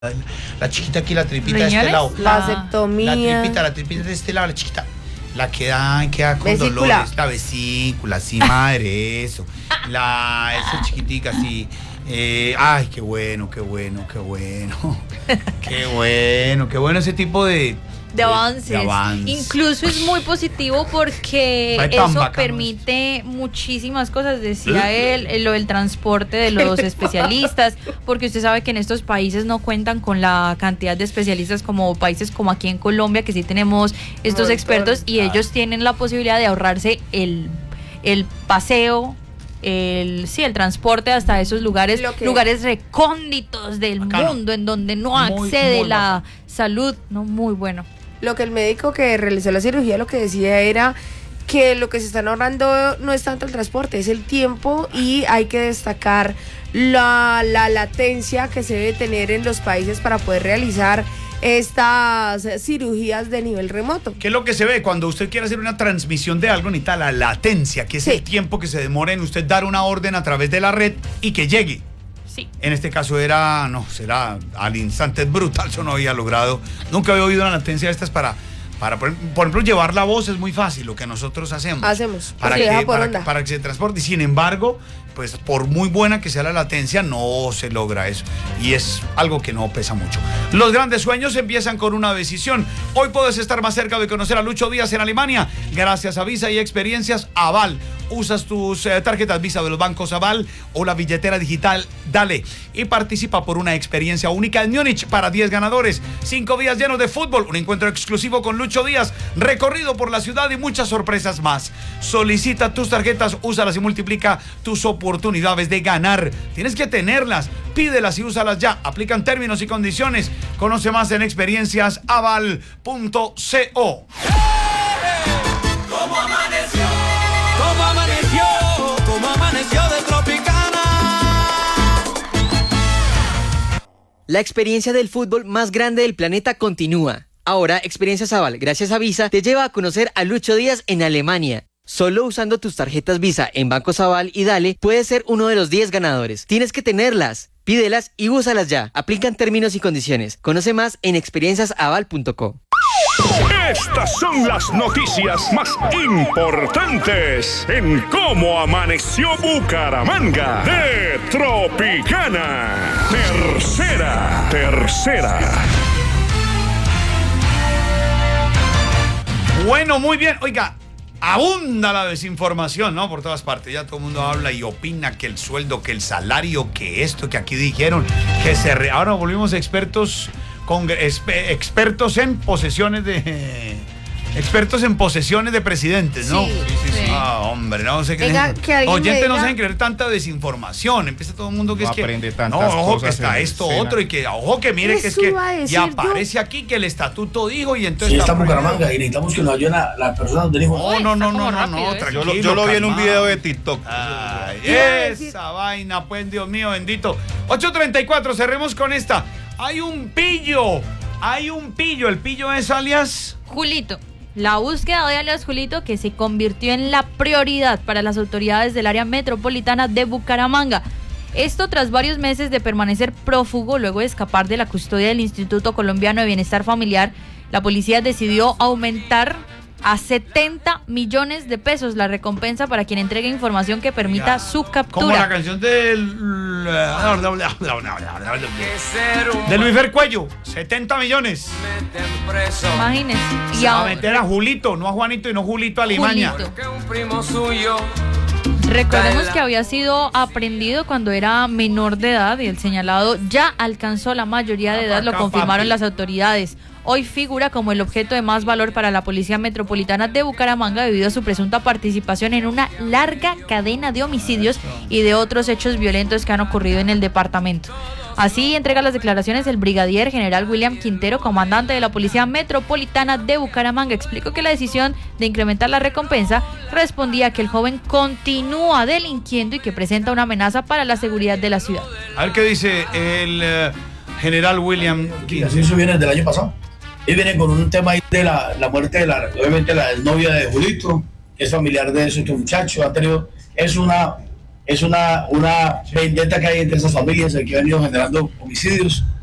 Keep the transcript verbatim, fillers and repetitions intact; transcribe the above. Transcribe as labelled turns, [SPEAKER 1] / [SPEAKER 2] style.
[SPEAKER 1] La chiquita aquí, la tripita de este lado.
[SPEAKER 2] La vasectomía.
[SPEAKER 1] La tripita, la tripita de este lado, la chiquita. La que da, queda con
[SPEAKER 2] vesícula.
[SPEAKER 1] Dolores. La vesícula, sí, madre, eso. La, esa chiquitica, sí. Eh, ay, qué bueno, qué bueno, qué bueno. Qué bueno, qué bueno ese tipo de...
[SPEAKER 3] De avances.
[SPEAKER 1] de avances.
[SPEAKER 3] Incluso es muy positivo porque
[SPEAKER 1] Ay, tan
[SPEAKER 3] eso
[SPEAKER 1] bacano.
[SPEAKER 3] permite muchísimas cosas, decía él, eh, lo del transporte de los especialistas, porque usted sabe que en estos países no cuentan con la cantidad de especialistas como países como aquí en Colombia, que sí tenemos estos
[SPEAKER 2] Montón.
[SPEAKER 3] expertos y ellos tienen la posibilidad de ahorrarse el, el paseo, el sí, el transporte hasta esos lugares,
[SPEAKER 2] Lo que-
[SPEAKER 3] lugares recónditos del
[SPEAKER 1] Bacano.
[SPEAKER 3] mundo en donde no
[SPEAKER 1] Muy,
[SPEAKER 3] accede
[SPEAKER 1] muy
[SPEAKER 3] la
[SPEAKER 1] bacano.
[SPEAKER 3] salud, no, muy bueno.
[SPEAKER 2] Lo que el médico que realizó la cirugía lo que decía era que lo que se están ahorrando no es tanto el transporte, es el tiempo, y hay que destacar la, la latencia que se debe tener en los países para poder realizar estas cirugías de nivel remoto.
[SPEAKER 1] ¿Qué es lo que se ve cuando usted quiere hacer una transmisión de algo? Necesita la latencia, que es
[SPEAKER 2] Sí.
[SPEAKER 1] el tiempo que se demora en usted dar una orden a través de la red y que llegue.
[SPEAKER 3] Sí.
[SPEAKER 1] En este caso era, no, será al instante, es brutal, yo no había logrado, nunca había oído una latencia de estas para, para por, por ejemplo, llevar la voz es muy fácil, lo que nosotros hacemos.
[SPEAKER 2] Hacemos,
[SPEAKER 1] Para,
[SPEAKER 2] se
[SPEAKER 1] que,
[SPEAKER 2] deja por
[SPEAKER 1] para,
[SPEAKER 2] onda.
[SPEAKER 1] que- para que se transporte. Y sin embargo, pues por muy buena que sea la latencia, no se logra eso. Y es algo que no pesa mucho. Los grandes sueños empiezan con una decisión. Hoy puedes estar más cerca de conocer a Lucho Díaz en Alemania, gracias a Visa y Experiencias Aval. Usas tus eh, tarjetas Visa de los bancos Aval o la billetera digital Dale y participa por una experiencia única en Múnich para diez ganadores. Cinco días llenos de fútbol, un encuentro exclusivo con Lucho Díaz, recorrido por la ciudad y muchas sorpresas más. Solicita tus tarjetas, úsalas y multiplica tus oportunidades de ganar. Tienes que tenerlas, pídelas y úsalas ya. Aplican términos y condiciones. Conoce más en experiencias aval punto co.
[SPEAKER 4] ¿Cómo amaneció? ¿Cómo amaneció? ¿Cómo amaneció de Tropicana?
[SPEAKER 5] La experiencia del fútbol más grande del planeta continúa. Ahora, Experiencias Aval, gracias a Visa, te lleva a conocer a Lucho Díaz en Alemania. Solo usando tus tarjetas Visa en Bancos Aval y Dale, puedes ser uno de los diez ganadores. Tienes que tenerlas, pídelas y úsalas ya. Aplican términos y condiciones. Conoce más en experiencias aval punto co.
[SPEAKER 6] Estas son las noticias más importantes en Cómo Amaneció Bucaramanga de Tropicana. Tercera, tercera.
[SPEAKER 1] Bueno, muy bien. Oiga, abunda la desinformación, ¿no? Por todas partes. Ya todo el mundo habla y opina que el sueldo, que el salario, que esto, que aquí dijeron, que se... Re... Ahora volvimos expertos, con, espe, expertos en posesiones de... Expertos en posesiones de presidentes, ¿no?
[SPEAKER 2] Sí, sí,
[SPEAKER 3] sí.
[SPEAKER 1] Ah, hombre, no sé qué.
[SPEAKER 2] Venga, que alguien
[SPEAKER 1] Oyentes
[SPEAKER 2] me
[SPEAKER 1] no
[SPEAKER 2] diga-
[SPEAKER 1] saben creer tanta desinformación. Empieza todo el mundo que
[SPEAKER 7] No
[SPEAKER 1] es que.
[SPEAKER 7] aprende
[SPEAKER 1] No,
[SPEAKER 7] tantas
[SPEAKER 1] ojo que
[SPEAKER 7] cosas
[SPEAKER 1] está
[SPEAKER 7] en
[SPEAKER 1] esto,
[SPEAKER 7] escena.
[SPEAKER 1] otro, y que, ojo que mire que es
[SPEAKER 2] Eso
[SPEAKER 1] que.
[SPEAKER 2] iba a
[SPEAKER 1] Y
[SPEAKER 2] decir yo.
[SPEAKER 1] aparece aquí que el estatuto dijo y entonces.
[SPEAKER 8] Sí,
[SPEAKER 1] está
[SPEAKER 8] está en
[SPEAKER 1] prohibido.
[SPEAKER 8] Bucaramanga y necesitamos que nos ayuden a las personas del hijo.
[SPEAKER 1] No, no, no,
[SPEAKER 3] Está
[SPEAKER 1] no,
[SPEAKER 3] como
[SPEAKER 1] no,
[SPEAKER 3] rápido,
[SPEAKER 1] no,
[SPEAKER 3] ¿eh?
[SPEAKER 1] tranquilo.
[SPEAKER 7] Yo lo, yo lo vi en un
[SPEAKER 1] calmado.
[SPEAKER 7] video de TikTok.
[SPEAKER 1] Ay,
[SPEAKER 2] Iba a decir-
[SPEAKER 1] esa vaina, pues, Dios mío, bendito. ocho treinta y cuatro, cerremos con esta. Hay un pillo, hay un pillo. El pillo es alias.
[SPEAKER 3] Julito. La búsqueda de alias Julito, que se convirtió en la prioridad para las autoridades del área metropolitana de Bucaramanga. Esto tras varios meses de permanecer prófugo luego de escapar de la custodia del Instituto Colombiano de Bienestar Familiar. La policía decidió aumentar a setenta millones de pesos la recompensa para quien entregue información que permita su
[SPEAKER 1] Como la
[SPEAKER 3] captura.
[SPEAKER 1] canción del. De Luis Fer Cuello. setenta millones.
[SPEAKER 4] Meten preso
[SPEAKER 3] Imagínense. Y
[SPEAKER 1] Se va a
[SPEAKER 3] ahora-
[SPEAKER 1] meter a Julito, no a Juanito y no Julito a Limaña.
[SPEAKER 3] Julito.
[SPEAKER 4] que un primo suyo.
[SPEAKER 3] Recordemos que había sido aprendido cuando era menor de edad y el señalado ya alcanzó la mayoría de edad, lo confirmaron las autoridades. Hoy figura como el objeto de más valor para la Policía Metropolitana de Bucaramanga debido a su presunta participación en una larga cadena de homicidios y de otros hechos violentos que han ocurrido en el departamento. Así entrega las declaraciones el brigadier general William Quintero, comandante de la Policía Metropolitana de Bucaramanga. Explicó que la decisión de incrementar la recompensa respondía a que el joven continúa delinquiendo y que presenta una amenaza para la seguridad de la ciudad.
[SPEAKER 1] A ver qué dice el eh, general William
[SPEAKER 8] Y
[SPEAKER 1] Quintero.
[SPEAKER 8] así eso viene del año pasado. Y viene con un tema ahí de la, la muerte de la, obviamente la novia de Julito, que es familiar de estos muchachos, ha tenido, es una, es una, una vendetta que hay entre esas familias que han ido generando homicidios.